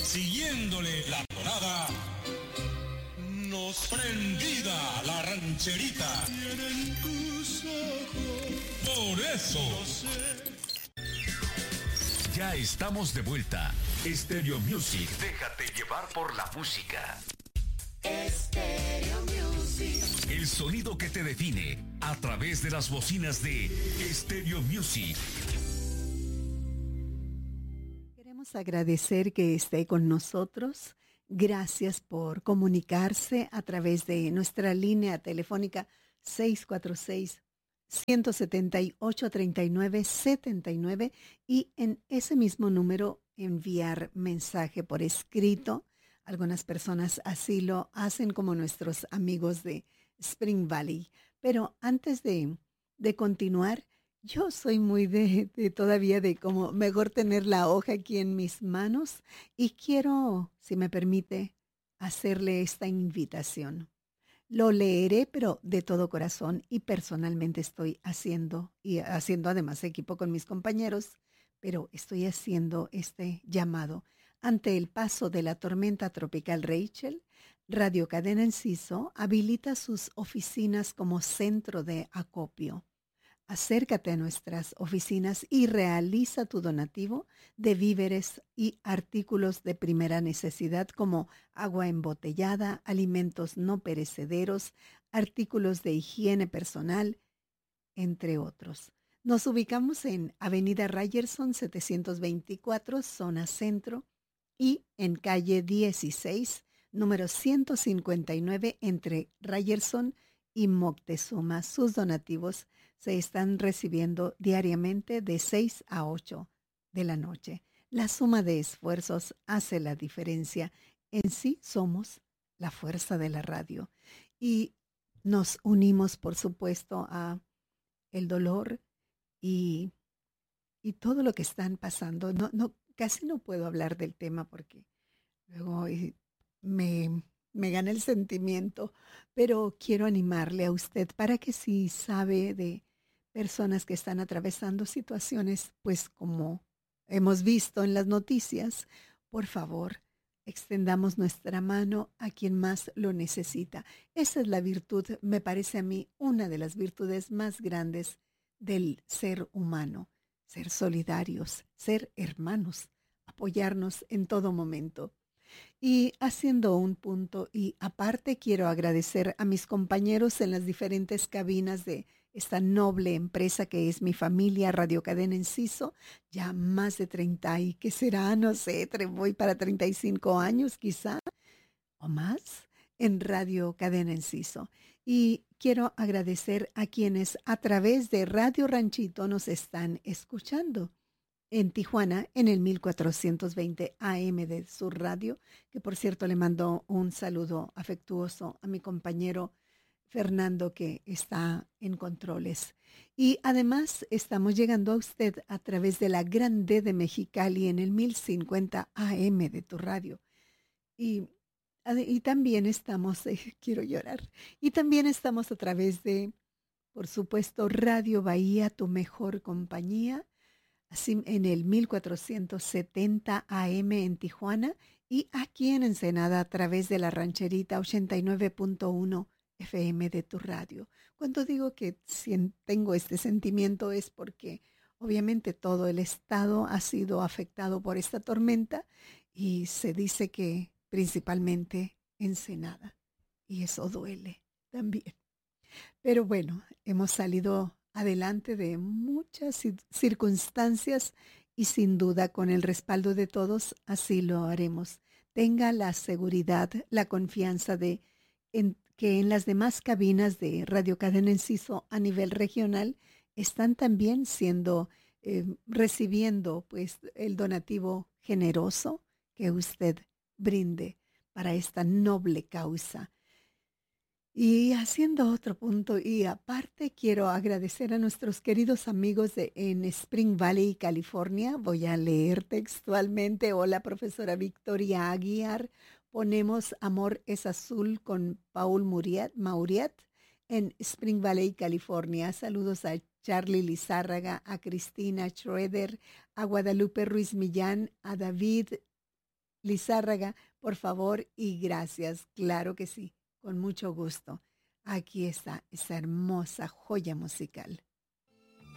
siguiéndole la tonada, nos prendida la rancherita. Tienen tus ojos. Por eso. Ya estamos de vuelta. Stereo Music. Déjate llevar por la música. Stereo Music. El sonido que te define a través de las bocinas de Stereo Music. Queremos agradecer que esté con nosotros. Gracias por comunicarse a través de nuestra línea telefónica 646-178-3979 y en ese mismo número enviar mensaje por escrito. Algunas personas así lo hacen, como nuestros amigos de Spring Valley. Pero antes de continuar, yo soy muy de todavía de como mejor tener la hoja aquí en mis manos y quiero, si me permite, hacerle esta invitación. Lo leeré, pero de todo corazón, y personalmente estoy haciendo además equipo con mis compañeros, pero estoy haciendo este llamado. Ante el paso de la tormenta tropical Rachel, Radio Cadena Enciso habilita sus oficinas como centro de acopio. Acércate a nuestras oficinas y realiza tu donativo de víveres y artículos de primera necesidad como agua embotellada, alimentos no perecederos, artículos de higiene personal, entre otros. Nos ubicamos en Avenida Ryerson 724, zona centro, y en calle 16, número 159, entre Ryerson y Moctezuma. Sus donativos se están recibiendo diariamente de 6 a 8 de la noche. La suma de esfuerzos hace la diferencia. En sí somos la fuerza de la radio y nos unimos, por supuesto, a el dolor y todo lo que están pasando. Casi no puedo hablar del tema porque luego me gana el sentimiento, pero quiero animarle a usted para que si sabe de personas que están atravesando situaciones, pues como hemos visto en las noticias, por favor, extendamos nuestra mano a quien más lo necesita. Esa es la virtud, me parece a mí, una de las virtudes más grandes del ser humano. Ser solidarios, ser hermanos, apoyarnos en todo momento. Y haciendo un punto y aparte, quiero agradecer a mis compañeros en las diferentes cabinas de esta noble empresa que es mi familia Radio Cadena Enciso, ya más de 30 y que será, no sé, voy para 35 años quizá o más en Radio Cadena Enciso. Y quiero agradecer a quienes a través de Radio Ranchito nos están escuchando. En Tijuana, en el 1420 AM de su radio, que por cierto le mando un saludo afectuoso a mi compañero Fernando, que está en controles. Y además estamos llegando a usted a través de la Grande de Mexicali en el 1050 AM de tu radio. Y también estamos, quiero llorar, y también estamos a través de, por supuesto, Radio Bahía, tu mejor compañía, así en el 1470 AM en Tijuana y aquí en Ensenada a través de la rancherita 89.1 FM de tu radio. Cuando digo que tengo este sentimiento es porque obviamente todo el estado ha sido afectado por esta tormenta y se dice que principalmente Ensenada, y eso duele también. Pero bueno, hemos salido adelante de muchas circunstancias y sin duda con el respaldo de todos así lo haremos. Tenga la seguridad, la confianza de que en las demás cabinas de Radio Cadena Enciso a nivel regional están también recibiendo pues el donativo generoso que usted brinde para esta noble causa. Y haciendo otro punto, y aparte quiero agradecer a nuestros queridos amigos en Spring Valley, California. Voy a leer textualmente. Hola, profesora Victoria Aguiar. Ponemos Amor es Azul con Paul Mauriat en Spring Valley, California. Saludos a Charlie Lizárraga, a Cristina Schroeder, a Guadalupe Ruiz Millán, a David Lizárraga, por favor y gracias. Claro que sí, con mucho gusto. Aquí está esa hermosa joya musical.